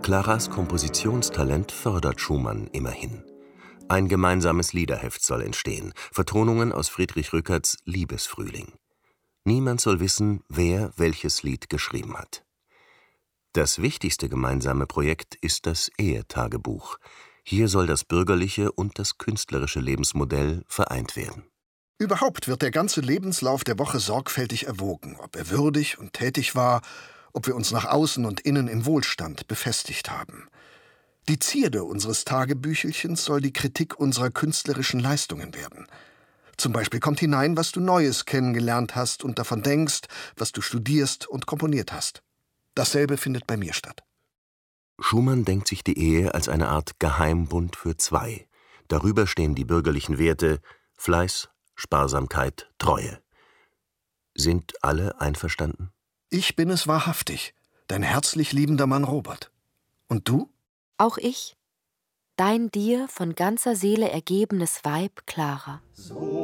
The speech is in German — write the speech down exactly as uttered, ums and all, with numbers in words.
Claras Kompositionstalent fördert Schumann immerhin. Ein gemeinsames Liederheft soll entstehen, Vertonungen aus Friedrich Rückerts Liebesfrühling. Niemand soll wissen, wer welches Lied geschrieben hat. Das wichtigste gemeinsame Projekt ist das Ehetagebuch. Hier soll das bürgerliche und das künstlerische Lebensmodell vereint werden. Überhaupt wird der ganze Lebenslauf der Woche sorgfältig erwogen, ob er würdig und tätig war, ob wir uns nach außen und innen im Wohlstand befestigt haben. Die Zierde unseres Tagebüchelchens soll die Kritik unserer künstlerischen Leistungen werden. Zum Beispiel kommt hinein, was du Neues kennengelernt hast und davon denkst, was du studierst und komponiert hast. Dasselbe findet bei mir statt. Schumann denkt sich die Ehe als eine Art Geheimbund für zwei. Darüber stehen die bürgerlichen Werte Fleiß, Sparsamkeit, Treue. Sind alle einverstanden? Ich bin es wahrhaftig, dein herzlich liebender Mann Robert. Und du? Auch ich, dein dir von ganzer Seele ergebenes Weib Clara.